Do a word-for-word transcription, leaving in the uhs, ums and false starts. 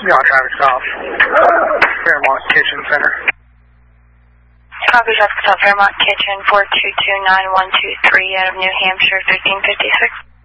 Y'all traffic south. Fairmont Kitchen Center. Copy, traffic south Fairmont Kitchen, four two two nine one two three out of New Hampshire, thirteen fifty-six.